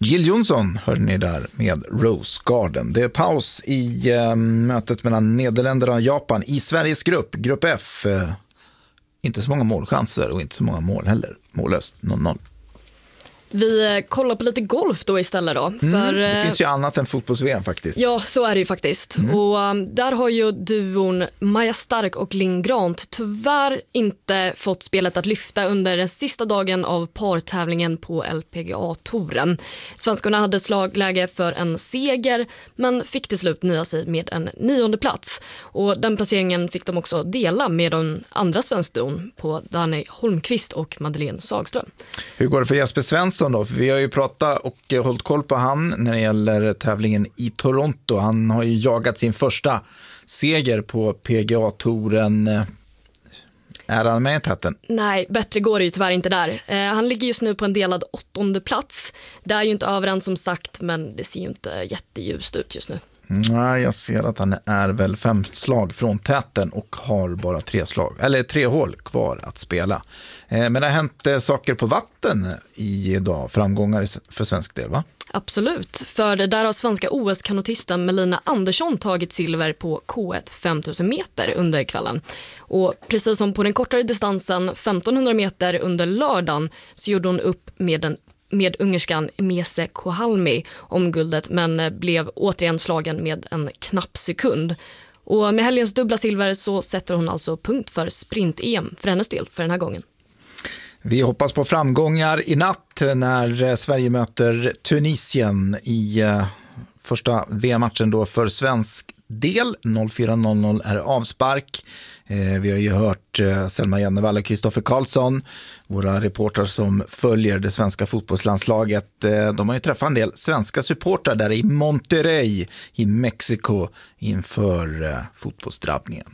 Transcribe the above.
Jill Johnson hör ni där med Rose Garden. Det är paus i mötet mellan Nederländerna och Japan i Sveriges grupp F. Inte så många målchanser och inte så många mål heller. Mållöst, 0-0. Vi kollar på lite golf då istället då. För, det finns ju annat än fotbolls-VM faktiskt. Ja, så är det ju faktiskt. Och där har ju duon Maja Stark och Linn Grant tyvärr inte fått spelet att lyfta under den sista dagen av partävlingen på LPGA-touren. Svenskarna hade slagläge för en seger men fick till slut nöja sig med en 9:e plats. Och den placeringen fick de också dela med den andra svenskduon på Danny Holmqvist och Madeleine Sagström. Hur går det för Jesper Svensson då? För vi har ju pratat och hållit koll på han när det gäller tävlingen i Toronto. Han har ju jagat sin första seger på PGA-touren. Är han med i täten? Nej, bättre går det ju tyvärr inte där. Han ligger just nu på en delad 8:e plats. Det är ju inte över än som sagt, men det ser ju inte jätteljust ut just nu. Nej, jag ser att han är väl 5 slag från täten och har bara 3 hål kvar att spela. Men det har hänt saker på vatten idag, framgångar för svensk del, va? Absolut, för där har svenska OS-kanotisten Melina Andersson tagit silver på K1 5000 meter under kvällen. Och precis som på den kortare distansen 1500 meter under lördagen så gjorde hon upp med ungerskan Mese Kohalmi om guldet men blev återigen slagen med en knapp sekund. Och med helgens dubbla silver så sätter hon alltså punkt för sprint-EM för hennes del för den här gången. Vi hoppas på framgångar i natt när Sverige möter Tunisien i första VM-matchen då för svensk del. 04.00 är avspark. Vi har ju hört Selma Jennevall och Kristoffer Karlsson, våra reportrar som följer det svenska fotbollslandslaget. De har ju träffat en del svenska supportrar där i Monterrey i Mexiko inför fotbollsdrabbningen.